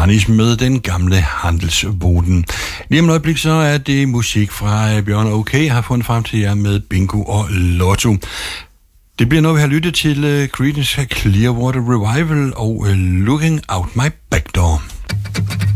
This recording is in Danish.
Garnish med den gamle handelsboden. Lige om et øjeblik så er det musik fra Bjørn OK har fundet frem til jer med Bingo og Lotto. Det bliver noget, vi har lyttet til Creedence Clearwater Revival og Looking Out My Back Door.